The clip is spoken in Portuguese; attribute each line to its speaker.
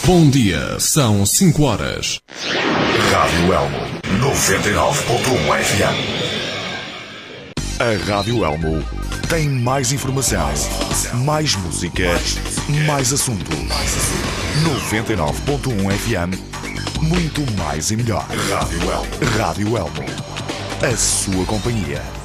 Speaker 1: Bom dia, são 5 horas.
Speaker 2: Rádio Elmo 99.1 FM. A Rádio Elmo tem mais informação, mais música, mais assuntos. 99.1 FM, muito mais e melhor. Rádio Elmo. Rádio Elmo. A sua companhia.